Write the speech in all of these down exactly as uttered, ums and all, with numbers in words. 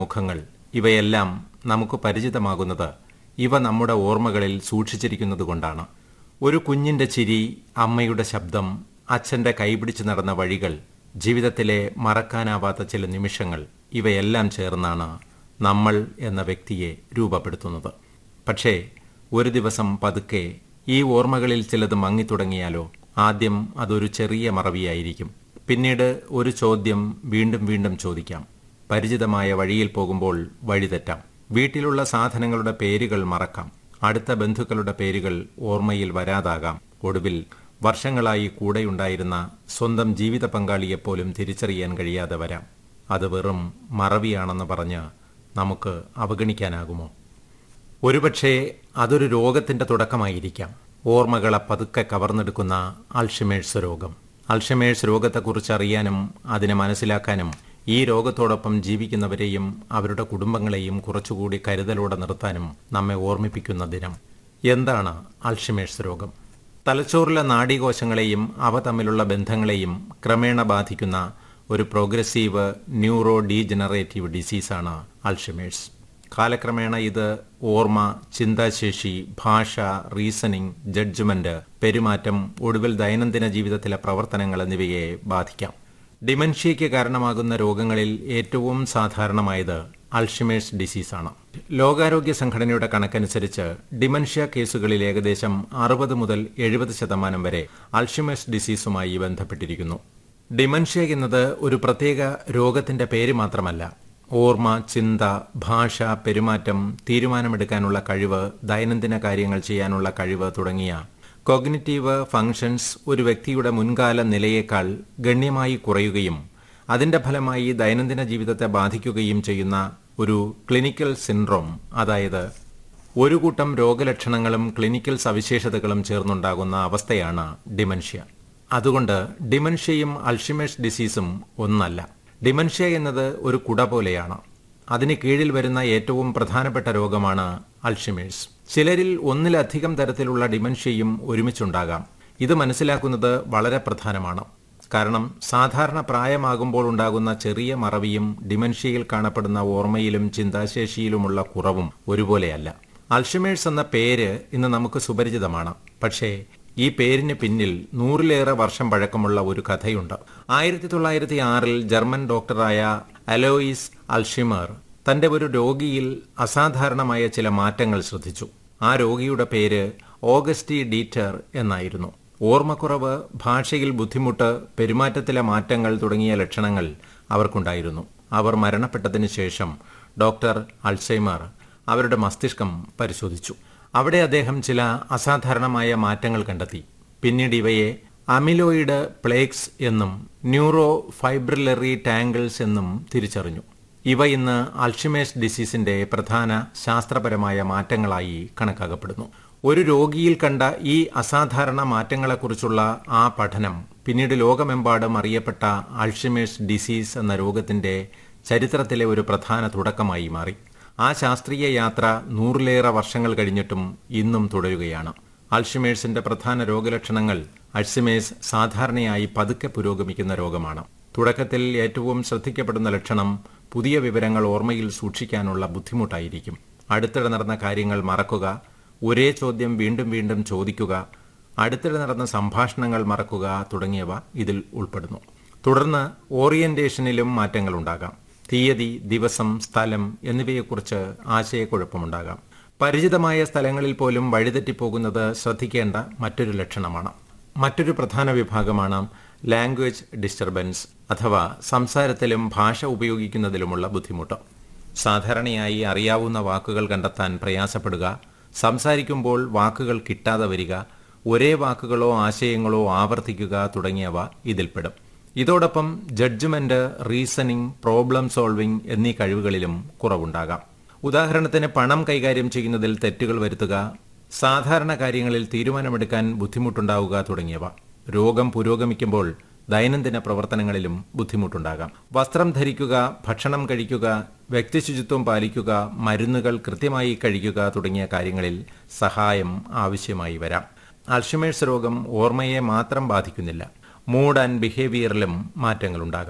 മുഖങ്ങൾ ഇവയെല്ലാം നമുക്ക് പരിചിതമാകുന്നത് ഇവ നമ്മുടെ ഓർമ്മകളിൽ സൂക്ഷിച്ചിരിക്കുന്നതുകൊണ്ടാണ്. ഒരു കുഞ്ഞിന്റെ ചിരി, അമ്മയുടെ ശബ്ദം, അച്ഛന്റെ കൈപിടിച്ച് നടന്ന വഴികൾ, ജീവിതത്തിലെ മറക്കാനാവാത്ത ചില നിമിഷങ്ങൾ ഇവയെല്ലാം ചേർന്നാണ് നമ്മൾ എന്ന വ്യക്തിയെ രൂപപ്പെടുത്തുന്നത്. പക്ഷേ ഒരു ദിവസം പതുക്കെ ഈ ഓർമ്മകളിൽ ചിലത് മങ്ങിത്തുടങ്ങിയാലോ? ആദ്യം അതൊരു ചെറിയ മറവിയായിരിക്കും. പിന്നീട് ഒരു ചോദ്യം വീണ്ടും വീണ്ടും ചോദിക്കാം. പരിചിതമായ വഴിയിൽ പോകുമ്പോൾ വഴിതെറ്റാം. വീട്ടിലുള്ള സാധനങ്ങളുടെ പേരുകൾ മറക്കാം. അടുത്ത ബന്ധുക്കളുടെ പേരുകൾ ഓർമ്മയിൽ വരാതാകാം. ഒടുവിൽ വർഷങ്ങളായി കൂടെയുണ്ടായിരുന്ന സ്വന്തം ജീവിത പങ്കാളിയെപ്പോലും തിരിച്ചറിയാൻ കഴിയാതെ വരാം. അത് വെറും മറവിയാണെന്ന് പറഞ്ഞ് നമുക്ക് അവഗണിക്കാനാകുമോ? ഒരുപക്ഷേ അതൊരു രോഗത്തിന്റെ തുടക്കമായിരിക്കാം. ഓർമ്മകളെ പതുക്കെ കവർന്നെടുക്കുന്ന അൾഷിമേഴ്സ് രോഗം. അൾഷിമേഴ്സ് രോഗത്തെക്കുറിച്ച് അറിയാനും അതിനെ മനസ്സിലാക്കാനും ഈ രോഗത്തോടൊപ്പം ജീവിക്കുന്നവരെയും അവരുടെ കുടുംബങ്ങളെയും കുറച്ചുകൂടി കരുതലോടെ നിർത്താനും നമ്മെ ഓർമ്മിപ്പിക്കുന്ന ദിനം. എന്താണ് അൾഷിമേഴ്സ് രോഗം? തലച്ചോറിലെ നാഡീകോശങ്ങളെയും അവ തമ്മിലുള്ള ബന്ധങ്ങളെയും ക്രമേണ ബാധിക്കുന്ന ഒരു പ്രോഗ്രസീവ് ന്യൂറോ ഡീജനറേറ്റീവ് ഡിസീസാണ് അൾഷിമേഴ്സ്. കാലക്രമേണ ഇത് ഓർമ്മ, ചിന്താശേഷി, ഭാഷ, റീസണിംഗ്, ജഡ്ജ്മെന്റ്, പെരുമാറ്റം, ഒടുവിൽ ദൈനംദിന ജീവിതത്തിലെ പ്രവർത്തനങ്ങൾ എന്നിവയെ ബാധിക്കാം. ഡിമെൻഷ്യയ്ക്ക് കാരണമാകുന്ന രോഗങ്ങളിൽ ഏറ്റവും സാധാരണമായത് അൾഷിമേഴ്സ് ഡിസീസാണ്. ലോകാരോഗ്യ സംഘടനയുടെ കണക്കനുസരിച്ച് ഡിമെൻഷ്യ കേസുകളിൽ ഏകദേശം അറുപത് മുതൽ എഴുപത് ശതമാനം വരെ അൾഷിമേഴ്സ് ഡിസീസുമായി ബന്ധപ്പെട്ടിരിക്കുന്നു. ഡിമെൻഷ്യ എന്നത് ഒരു പ്രത്യേക രോഗത്തിന്റെ പേര് മാത്രമല്ല. ഓർമ്മ, ചിന്ത, ഭാഷ, പെരുമാറ്റം, തീരുമാനമെടുക്കാനുള്ള കഴിവ്, ദൈനംദിന കാര്യങ്ങൾ ചെയ്യാനുള്ള കഴിവ് തുടങ്ങിയ കോഗ്നിറ്റീവ് ഫങ്ഷൻസ് ഒരു വ്യക്തിയുടെ മുൻകാല നിലയേക്കാൾ ഗണ്യമായി കുറയുകയും അതിന്റെ ഫലമായി ദൈനംദിന ജീവിതത്തെ ബാധിക്കുകയും ചെയ്യുന്ന ഒരു ക്ലിനിക്കൽ സിൻഡ്രോം, അതായത് ഒരു കൂട്ടം രോഗലക്ഷണങ്ങളും ക്ലിനിക്കൽ സവിശേഷതകളും ചേർന്നുണ്ടാകുന്ന അവസ്ഥയാണ് ഡിമെൻഷ്യ. അതുകൊണ്ട് ഡിമെൻഷ്യയും അൾഷിമേഴ്സ് ഡിസീസും ഒന്നല്ല. ഡിമെൻഷ്യ എന്നത് ഒരു കുട പോലെയാണ്. അതിന് കീഴിൽ വരുന്ന ഏറ്റവും പ്രധാനപ്പെട്ട രോഗമാണ് അൾഷിമേഴ്സ്. ചിലരിൽ ഒന്നിലധികം തരത്തിലുള്ള ഡിമെൻഷ്യയും ഒരുമിച്ചുണ്ടാകാം. ഇത് മനസ്സിലാക്കുന്നത് വളരെ പ്രധാനമാണ്. കാരണം സാധാരണ പ്രായമാകുമ്പോൾ ഉണ്ടാകുന്ന ചെറിയ മറവിയും ഡിമെൻഷ്യയിൽ കാണപ്പെടുന്ന ഓർമ്മയിലും ചിന്താശേഷിയിലുമുള്ള കുറവും ഒരുപോലെയല്ല. അൾഷിമേഴ്സ് എന്ന പേര് ഇന്ന് നമുക്ക് സുപരിചിതമാണ്. പക്ഷേ ഈ പേരിന് പിന്നിൽ നൂറിലേറെ വർഷം പഴക്കമുള്ള ഒരു കഥയുണ്ട്. ആയിരത്തി തൊള്ളായിരത്തി ആറിൽ ജർമ്മൻ ഡോക്ടറായ അലോയിസ് അൾഷിമർ തന്റെ ഒരു രോഗിയിൽ അസാധാരണമായ ചില മാറ്റങ്ങൾ ശ്രദ്ധിച്ചു. ആ രോഗിയുടെ പേര് ഓഗസ്റ്റി ഡീറ്റർ എന്നായിരുന്നു. ഓർമ്മക്കുറവ്, ഭാഷയിൽ ബുദ്ധിമുട്ട്, പെരുമാറ്റത്തിലെ മാറ്റങ്ങൾ തുടങ്ങിയ ലക്ഷണങ്ങൾ അവർക്കുണ്ടായിരുന്നു. അവർ മരണപ്പെട്ടതിന് ശേഷം ഡോക്ടർ അൾഷൈമർ അവരുടെ മസ്തിഷ്കം പരിശോധിച്ചു. അവിടെ അദ്ദേഹം ചില അസാധാരണമായ മാറ്റങ്ങൾ കണ്ടെത്തി. പിന്നീട് ഇവയെ അമിലോയിഡ് പ്ലേക്സ് എന്നും ന്യൂറോ ഫൈബ്രിലറി ടാങ്കിൾസ് എന്നും തിരിച്ചറിഞ്ഞു. ഇവ ഇന്ന് അൾഷിമേഴ്സ് ഡിസീസിന്റെ പ്രധാന ശാസ്ത്രപരമായ മാറ്റങ്ങളായി കണക്കാക്കപ്പെടുന്നു. ഒരു രോഗിയിൽ കണ്ട ഈ അസാധാരണ മാറ്റങ്ങളെക്കുറിച്ചുള്ള ആ പഠനം പിന്നീട് ലോകമെമ്പാടും അറിയപ്പെട്ട അൾഷിമേഴ്സ് ഡിസീസ് എന്ന രോഗത്തിന്റെ ചരിത്രത്തിലെ ഒരു പ്രധാന തുടക്കമായി മാറി. ആ ശാസ്ത്രീയ യാത്ര നൂറിലേറെ വർഷങ്ങൾ കഴിഞ്ഞിട്ടും ഇന്നും തുടരുകയാണ്. അൾഷിമേഴ്സിന്റെ പ്രധാന രോഗലക്ഷണങ്ങൾ: അൾഷിമേഴ്സ് സാധാരണയായി പതുക്കെ പുരോഗമിക്കുന്ന രോഗമാണ്. തുടക്കത്തിൽ ഏറ്റവും ശ്രദ്ധിക്കപ്പെടുന്ന ലക്ഷണം പുതിയ വിവരങ്ങൾ ഓർമ്മയിൽ സൂക്ഷിക്കാനുള്ള ബുദ്ധിമുട്ടായിരിക്കും. അടുത്തിടെ നടന്ന കാര്യങ്ങൾ മറക്കുക, ഒരേ ചോദ്യം വീണ്ടും വീണ്ടും ചോദിക്കുക, അടുത്തിടെ നടന്ന സംഭാഷണങ്ങൾ മറക്കുക തുടങ്ങിയവ ഇതിൽ ഉൾപ്പെടുന്നു. തുടർന്ന് ഓറിയന്റേഷനിലും മാറ്റങ്ങളുണ്ടാകാം. തീയതി, ദിവസം, സ്ഥലം എന്നിവയെക്കുറിച്ച് ആശയക്കുഴപ്പമുണ്ടാകാം. പരിചിതമായ സ്ഥലങ്ങളിൽ പോലും വഴിതെറ്റിപ്പോകുന്നത് ശ്രദ്ധിക്കേണ്ട മറ്റൊരു ലക്ഷണമാണ്. മറ്റൊരു പ്രധാന വിഭാഗമാണ് ലാംഗ്വേജ് ഡിസ്റ്റർബൻസ്, അഥവാ സംസാരത്തിലും ഭാഷ ഉപയോഗിക്കുന്നതിലുമുള്ള ബുദ്ധിമുട്ട്. സാധാരണയായി അറിയാവുന്ന വാക്കുകൾ കണ്ടെത്താൻ പ്രയാസപ്പെടുക, സംസാരിക്കുമ്പോൾ വാക്കുകൾ കിട്ടാതെ വരിക, ഒരേ വാക്കുകളോ ആശയങ്ങളോ ആവർത്തിക്കുക തുടങ്ങിയവ ഇതിൽപ്പെടും. ഇതോടൊപ്പം ജഡ്ജ്മെന്റ്, റീസണിംഗ്, പ്രോബ്ലം സോൾവിംഗ് എന്നീ കഴിവുകളിലും കുറവുണ്ടാകാം. ഉദാഹരണത്തിന് പണം കൈകാര്യം ചെയ്യുന്നതിൽ തെറ്റുകൾ വരുത്തുക, സാധാരണ കാര്യങ്ങളിൽ തീരുമാനമെടുക്കാൻ ബുദ്ധിമുട്ടുണ്ടാവുക തുടങ്ങിയവ. രോഗം പുരോഗമിക്കുമ്പോൾ ദൈനംദിന പ്രവർത്തനങ്ങളിലും ബുദ്ധിമുട്ടുണ്ടാകാം. വസ്ത്രം ധരിക്കുക, ഭക്ഷണം കഴിക്കുക, വ്യക്തിശുചിത്വം പാലിക്കുക, മരുന്നുകൾ കൃത്യമായി കഴിക്കുക തുടങ്ങിയ കാര്യങ്ങളിൽ സഹായം ആവശ്യമായി വരാം. അൾഷിമേഴ്സ് രോഗം ഓർമ്മയെ മാത്രം ബാധിക്കുന്നില്ല. Mood and ബിഹേവിയറിലും മാറ്റങ്ങളുണ്ടാകാം.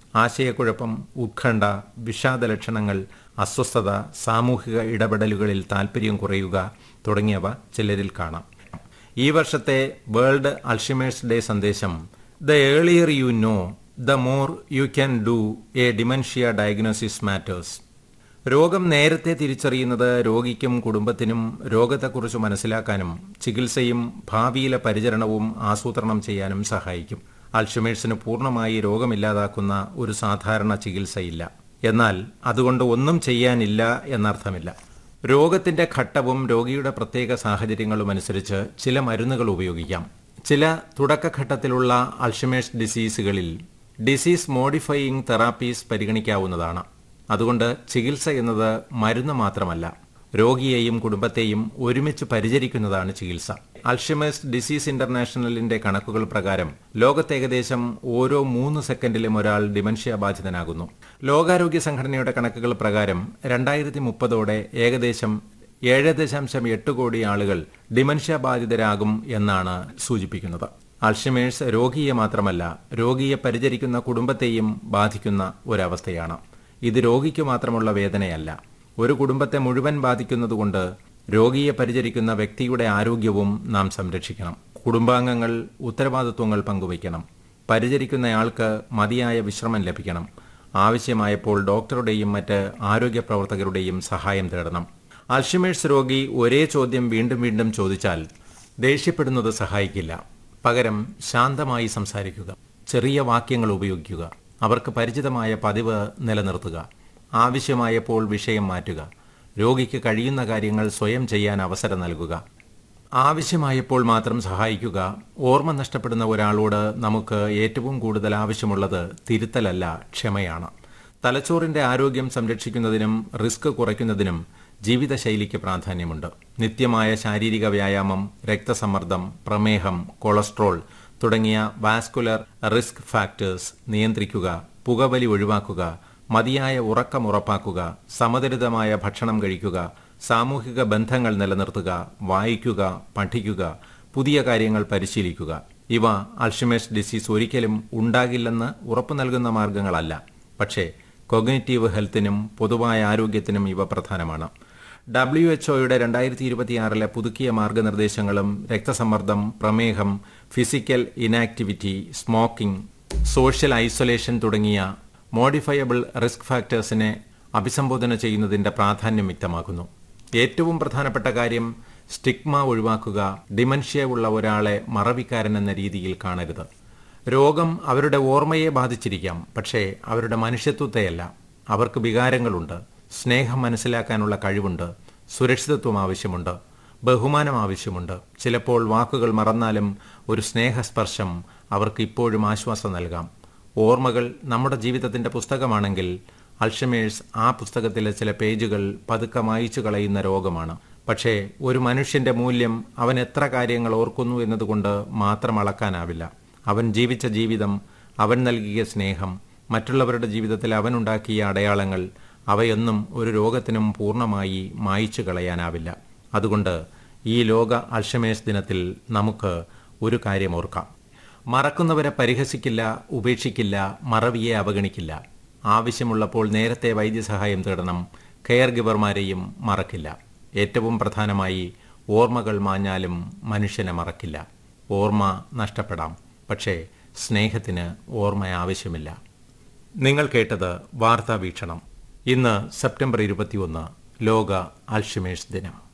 ആശയക്കുഴപ്പം, ഉത്കണ്ഠ, വിഷാദ ലക്ഷണങ്ങൾ, അസ്വസ്ഥത, സാമൂഹിക ഇടപെടലുകളിൽ താൽപര്യം കുറയുക തുടങ്ങിയവ ചിലരിൽ കാണാം. ഈ വർഷത്തെ വേൾഡ് അൾഷിമേഴ്സ് ഡേ സന്ദേശം the earlier you know the more you can do A dementia diagnosis matters. രോഗം നേരത്തെ തിരിച്ചറിയുന്നത് രോഗിക്കും കുടുംബത്തിനും രോഗത്തെക്കുറിച്ച് മനസ്സിലാക്കാനും ചികിത്സയും ഭാവിയിലെ പരിചരണവും ആസൂത്രണം ചെയ്യാനും സഹായിക്കും. അൾഷിമേഴ്സിന് പൂർണ്ണമായി രോഗമില്ലാതാക്കുന്ന ഒരു സാധാരണ ചികിത്സയില്ല. എന്നാൽ അതുകൊണ്ട് ഒന്നും ചെയ്യാനില്ല എന്നർത്ഥമില്ല. രോഗത്തിന്റെ ഘട്ടവും രോഗിയുടെ പ്രത്യേക സാഹചര്യങ്ങളും അനുസരിച്ച് ചില മരുന്നുകൾ ഉപയോഗിക്കാം. ചില തുടക്കഘട്ടത്തിലുള്ള അൾഷിമേഴ്സ് ഡിസീസുകളിൽ ഡിസീസ് മോഡിഫയിങ് തെറാപ്പീസ് പരിഗണിക്കാവുന്നതാണ്. അതുകൊണ്ട് ചികിത്സ എന്നത് മരുന്ന് മാത്രമല്ല, രോഗിയെയും കുടുംബത്തെയും ഒരുമിച്ച് പരിചരിക്കുന്നതാണ് ചികിത്സ. അൾഷിമേഴ്സ് ഡിസീസ് ഇന്റർനാഷണലിന്റെ കണക്കുകൾ പ്രകാരം ലോകത്ത് ഏകദേശം ഓരോ മൂന്ന് സെക്കൻഡിലും ഒരാൾ ഡിമെൻഷ്യ ബാധിതനാകുന്നു. ലോകാരോഗ്യ സംഘടനയുടെ കണക്കുകൾ പ്രകാരം രണ്ടായിരത്തി മുപ്പതോടെ ഏകദേശം ഏഴ് ദശാംശം എട്ട് കോടി ആളുകൾ ഡിമെൻഷ്യ ബാധിതരാകും എന്നാണ് സൂചിപ്പിക്കുന്നത്. അൾഷിമേഴ്സ് രോഗിയെ മാത്രമല്ല, രോഗിയെ പരിചരിക്കുന്ന കുടുംബത്തെയും ബാധിക്കുന്ന ഒരവസ്ഥയാണ്. ഇത് രോഗിക്ക് മാത്രമുള്ള വേദനയല്ല, ഒരു കുടുംബത്തെ മുഴുവൻ ബാധിക്കുന്നതുകൊണ്ട് രോഗിയെ പരിചരിക്കുന്ന വ്യക്തിയുടെ ആരോഗ്യവും നാം സംരക്ഷിക്കണം. കുടുംബാംഗങ്ങൾ ഉത്തരവാദിത്വങ്ങൾ പങ്കുവയ്ക്കണം. പരിചരിക്കുന്നയാൾക്ക് മതിയായ വിശ്രമം ലഭിക്കണം. ആവശ്യമായപ്പോൾ ഡോക്ടറുടെയും മറ്റ് ആരോഗ്യ പ്രവർത്തകരുടെയും സഹായം തേടണം. അൾഷിമേഴ്സ് രോഗി ഒരേ ചോദ്യം വീണ്ടും വീണ്ടും ചോദിച്ചാൽ ദേഷ്യപ്പെടുന്നത് സഹായിക്കില്ല. പകരം ശാന്തമായി സംസാരിക്കുക, ചെറിയ വാക്യങ്ങൾ ഉപയോഗിക്കുക, അവർക്ക് പരിചിതമായ പതിവ് നിലനിർത്തുക, ആവശ്യമായപ്പോൾ വിഷയം മാറ്റുക, രോഗിക്ക് കഴിയുന്ന കാര്യങ്ങൾ സ്വയം ചെയ്യാൻ അവസരം നൽകുക, ആവശ്യമായപ്പോൾ മാത്രം സഹായിക്കുക. ഓർമ്മ നഷ്ടപ്പെടുന്ന ഒരാളോട് നമുക്ക് ഏറ്റവും കൂടുതൽ ആവശ്യമുള്ളത് തിരുത്തലല്ല, ക്ഷമയാണ്. തലച്ചോറിന്റെ ആരോഗ്യം സംരക്ഷിക്കുന്നതിനും റിസ്ക് കുറയ്ക്കുന്നതിനും ജീവിതശൈലിക്ക് പ്രാധാന്യമുണ്ട്. നിത്യമായ ശാരീരിക വ്യായാമം, രക്തസമ്മർദ്ദം, പ്രമേഹം, കൊളസ്ട്രോൾ തുടങ്ങിയ വാസ്കുലർ റിസ്ക് ഫാക്ടേഴ്സ് നിയന്ത്രിക്കുക, പുകവലി ഒഴിവാക്കുക, മതിയായ ഉറക്കം ഉറപ്പാക്കുക, സമതുലിതമായ ഭക്ഷണം കഴിക്കുക, സാമൂഹിക ബന്ധങ്ങൾ നിലനിർത്തുക, വായിക്കുക, പഠിക്കുക, പുതിയ കാര്യങ്ങൾ പരിശീലിക്കുക. ഇവ അൾഷിമേഴ്സ് ഡിസീസ് ഒരിക്കലും ഉണ്ടാകില്ലെന്ന് ഉറപ്പു നൽകുന്ന മാർഗങ്ങളല്ല. പക്ഷേ കോഗ്നിറ്റീവ് ഹെൽത്തിനും പൊതുവായ ആരോഗ്യത്തിനും ഇവ പ്രധാനമാണ്. ഡബ്ല്യു എച്ച് ഒയുടെ രണ്ടായിരത്തി ഇരുപത്തിയാറിലെ പുതുക്കിയ മാർഗനിർദ്ദേശങ്ങളും രക്തസമ്മർദ്ദം, പ്രമേഹം, physical inactivity, smoking, social isolation തുടങ്ങിയ മോഡിഫയബിൾ റിസ്ക് ഫാക്ടേഴ്സിനെ അഭിസംബോധന ചെയ്യുന്നതിന്റെ പ്രാധാന്യം വ്യക്തമാക്കുന്നു. ഏറ്റവും പ്രധാനപ്പെട്ട കാര്യം സ്റ്റിഗ്മ ഒഴിവാക്കുക. ഡിമെൻഷ്യ ഉള്ള ഒരാളെ മറവിക്കാരൻ എന്ന രീതിയിൽ കാണരുത്. രോഗം അവരുടെ ഓർമ്മയെ ബാധിച്ചിരിക്കാം, പക്ഷേ അവരുടെ മനുഷ്യത്വത്തെയല്ല. അവർക്ക് വികാരങ്ങളുണ്ട്, സ്നേഹം മനസ്സിലാക്കാനുള്ള കഴിവുണ്ട്, സുരക്ഷിതത്വം ആവശ്യമുണ്ട്, ബഹുമാനം ആവശ്യമുണ്ട്. ചിലപ്പോൾ വാക്കുകൾ മറന്നാലും ഒരു സ്നേഹസ്പർശം അവർക്ക് ഇപ്പോഴും ആശ്വാസം നൽകാം. ഓർമ്മകൾ നമ്മുടെ ജീവിതത്തിന്റെ പുസ്തകമാണെങ്കിൽ അൾഷിമേഴ്സ് ആ പുസ്തകത്തിലെ ചില പേജുകൾ പതുക്കെ മായിച്ചു കളയുന്ന രോഗമാണ്. പക്ഷേ ഒരു മനുഷ്യന്റെ മൂല്യം അവൻ എത്ര കാര്യങ്ങൾ ഓർക്കുന്നു എന്നതുകൊണ്ട് മാത്രം അളക്കാനാവില്ല. അവൻ ജീവിച്ച ജീവിതം, അവൻ നൽകിയ സ്നേഹം, മറ്റുള്ളവരുടെ ജീവിതത്തിൽ അവനുണ്ടാക്കിയ അടയാളങ്ങൾ, അവയൊന്നും ഒരു രോഗത്തിനും പൂർണ്ണമായി മായിച്ചു കളയാനാവില്ല. അതുകൊണ്ട് ഈ ലോക അൾഷിമേഴ്സ് ദിനത്തിൽ നമുക്ക് ഒരു കാര്യം ഓർക്കാം. മറക്കുന്നവരെ പരിഹസിക്കില്ല, ഉപേക്ഷിക്കില്ല, മറവിയെ അവഗണിക്കില്ല. ആവശ്യമുള്ളപ്പോൾ നേരത്തെ വൈദ്യസഹായം തേടണം. കെയർ ഗിവർമാരെയും മറക്കില്ല. ഏറ്റവും പ്രധാനമായി ഓർമ്മകൾ മാഞ്ഞാലും മനുഷ്യനെ മറക്കില്ല. ഓർമ്മ നഷ്ടപ്പെടാം, പക്ഷേ സ്നേഹത്തിന് ഓർമ്മ ആവശ്യമില്ല. നിങ്ങൾ കേട്ടത് വാർത്താ വീക്ഷണം. ഇന്ന് സെപ്റ്റംബർ ഇരുപത്തിയൊന്ന്, ലോക അൾഷിമേഴ്സ് ദിനം.